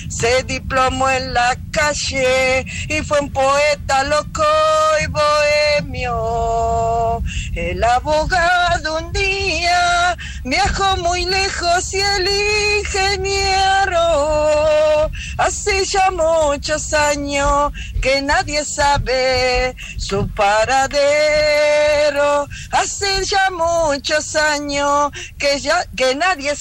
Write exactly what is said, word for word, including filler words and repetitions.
se diplomó en la calle y fue un poeta loco y bohemio. El abogado un día viajó muy lejos y el ingeniero hace ya muchos años que nadie sabe su paradero. Hace ya muchos años que ya que nadie